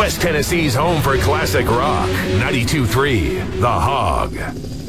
West Tennessee's home for classic rock. 92.3 The Hog.